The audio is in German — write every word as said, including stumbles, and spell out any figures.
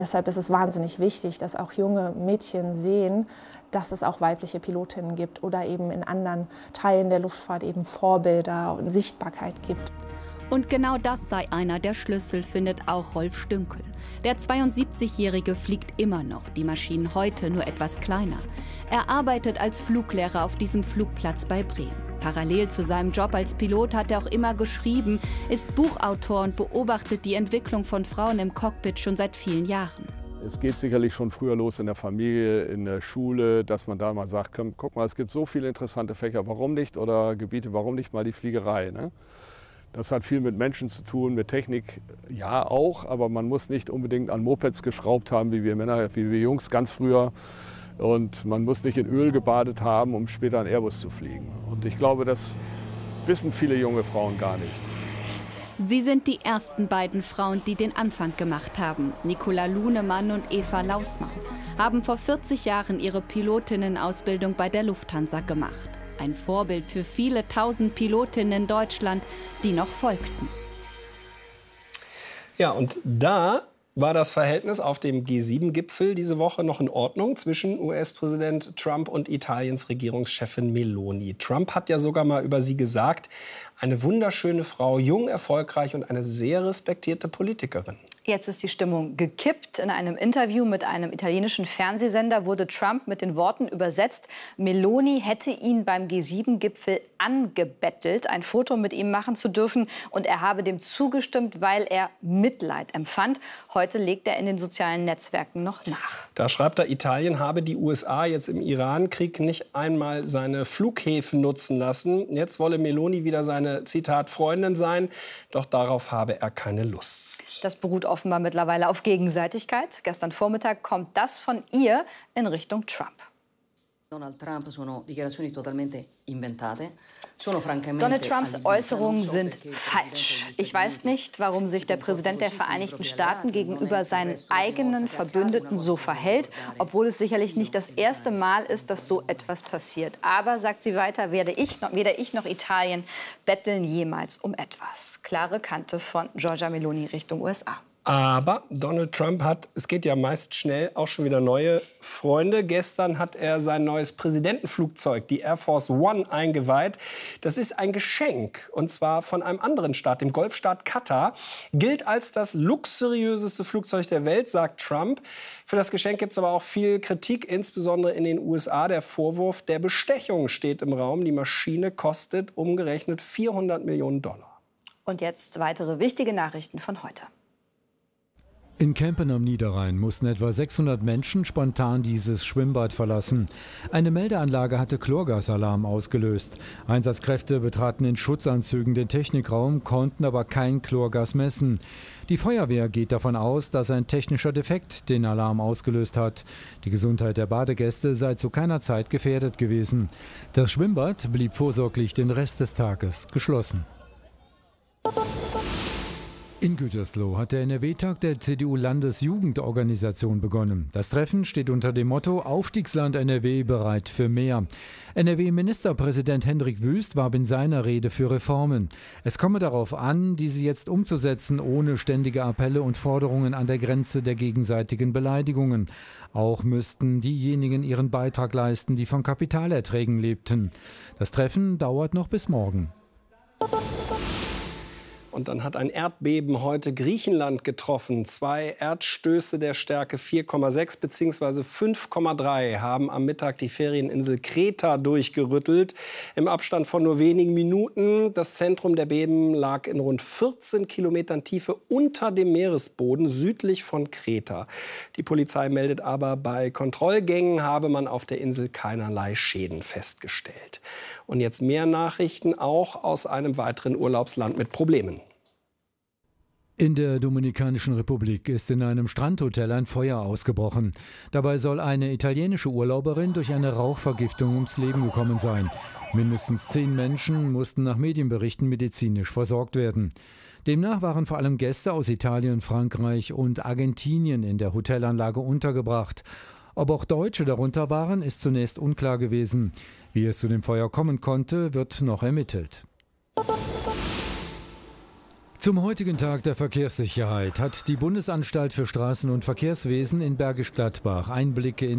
Deshalb ist es wahnsinnig wichtig, dass auch junge Mädchen sehen, dass es auch weibliche Pilotinnen gibt oder eben in anderen Teilen der Luftfahrt eben Vorbilder und Sichtbarkeit gibt. Und genau das sei einer der Schlüssel, findet auch Rolf Stünkel. Der zweiundsiebzigjährige fliegt immer noch, die Maschinen heute nur etwas kleiner. Er arbeitet als Fluglehrer auf diesem Flugplatz bei Bremen. Parallel zu seinem Job als Pilot hat er auch immer geschrieben, ist Buchautor und beobachtet die Entwicklung von Frauen im Cockpit schon seit vielen Jahren. Es geht sicherlich schon früher los in der Familie, in der Schule, dass man da mal sagt, komm, guck mal, es gibt so viele interessante Fächer, warum nicht? Oder Gebiete, warum nicht mal die Fliegerei? Ne? Das hat viel mit Menschen zu tun, mit Technik, ja auch, aber man muss nicht unbedingt an Mopeds geschraubt haben, wie wir Männer, wie wir Jungs ganz früher. Und man muss nicht in Öl gebadet haben, um später einen Airbus zu fliegen. Und ich glaube, das wissen viele junge Frauen gar nicht. Sie sind die ersten beiden Frauen, die den Anfang gemacht haben. Nicola Lunemann und Eva Lausmann haben vor vierzig Jahren ihre Pilotinnenausbildung bei der Lufthansa gemacht. Ein Vorbild für viele tausend Pilotinnen in Deutschland, die noch folgten. Ja, und da war das Verhältnis auf dem G sieben Gipfel diese Woche noch in Ordnung zwischen U S-Präsident Trump und Italiens Regierungschefin Meloni. Trump hat ja sogar mal über sie gesagt, eine wunderschöne Frau, jung, erfolgreich und eine sehr respektierte Politikerin. Jetzt ist die Stimmung gekippt. In einem Interview mit einem italienischen Fernsehsender wurde Trump mit den Worten übersetzt, Meloni hätte ihn beim G sieben Gipfel angebettelt, ein Foto mit ihm machen zu dürfen. Und er habe dem zugestimmt, weil er Mitleid empfand. Heute legt er in den sozialen Netzwerken noch nach. Da schreibt er, Italien habe die U S A jetzt im Iran-Krieg nicht einmal seine Flughäfen nutzen lassen. Jetzt wolle Meloni wieder seine, Zitat, Freundin sein. Doch darauf habe er keine Lust. Das beruht offenbar mittlerweile auf Gegenseitigkeit. Gestern Vormittag kommt das von ihr in Richtung Trump. Donald Trump sono dichiarazioni totalmente inventate. Donald Trumps Äußerungen sind falsch. Ich weiß nicht, warum sich der Präsident der Vereinigten Staaten gegenüber seinen eigenen Verbündeten so verhält, obwohl es sicherlich nicht das erste Mal ist, dass so etwas passiert. Aber, sagt sie weiter, werde ich noch, weder ich noch Italien betteln jemals um etwas. Klare Kante von Giorgia Meloni Richtung U S A. Aber Donald Trump hat, es geht ja meist schnell, auch schon wieder neue Freunde. Gestern hat er sein neues Präsidentenflugzeug, die Air Force One, eingeweiht. Das ist ein Geschenk, und zwar von einem anderen Staat, dem Golfstaat Katar. Gilt als das luxuriöseste Flugzeug der Welt, sagt Trump. Für das Geschenk gibt es aber auch viel Kritik, insbesondere in den U S A. Der Vorwurf der Bestechung steht im Raum. Die Maschine kostet umgerechnet vierhundert Millionen Dollar. Und jetzt weitere wichtige Nachrichten von heute. In Kempen am Niederrhein mussten etwa sechshundert Menschen spontan dieses Schwimmbad verlassen. Eine Meldeanlage hatte Chlorgasalarm ausgelöst. Einsatzkräfte betraten in Schutzanzügen den Technikraum, konnten aber kein Chlorgas messen. Die Feuerwehr geht davon aus, dass ein technischer Defekt den Alarm ausgelöst hat. Die Gesundheit der Badegäste sei zu keiner Zeit gefährdet gewesen. Das Schwimmbad blieb vorsorglich den Rest des Tages geschlossen. In Gütersloh hat der N R W-Tag der C D U-Landesjugendorganisation begonnen. Das Treffen steht unter dem Motto Aufstiegsland N R W bereit für mehr. N R W-Ministerpräsident Hendrik Wüst warb in seiner Rede für Reformen. Es komme darauf an, diese jetzt umzusetzen, ohne ständige Appelle und Forderungen an der Grenze der gegenseitigen Beleidigungen. Auch müssten diejenigen ihren Beitrag leisten, die von Kapitalerträgen lebten. Das Treffen dauert noch bis morgen. Und dann hat ein Erdbeben heute Griechenland getroffen. Zwei Erdstöße der Stärke vier Komma sechs bzw. fünf Komma drei haben am Mittag die Ferieninsel Kreta durchgerüttelt. Im Abstand von nur wenigen Minuten. Das Zentrum der Beben lag in rund vierzehn Kilometern Tiefe unter dem Meeresboden südlich von Kreta. Die Polizei meldet aber, bei Kontrollgängen habe man auf der Insel keinerlei Schäden festgestellt. Und jetzt mehr Nachrichten auch aus einem weiteren Urlaubsland mit Problemen. In der Dominikanischen Republik ist in einem Strandhotel ein Feuer ausgebrochen. Dabei soll eine italienische Urlauberin durch eine Rauchvergiftung ums Leben gekommen sein. Mindestens zehn Menschen mussten nach Medienberichten medizinisch versorgt werden. Demnach waren vor allem Gäste aus Italien, Frankreich und Argentinien in der Hotelanlage untergebracht. Ob auch Deutsche darunter waren, ist zunächst unklar gewesen. Wie es zu dem Feuer kommen konnte, wird noch ermittelt. Zum heutigen Tag der Verkehrssicherheit hat die Bundesanstalt für Straßen- und Verkehrswesen in Bergisch Gladbach Einblicke in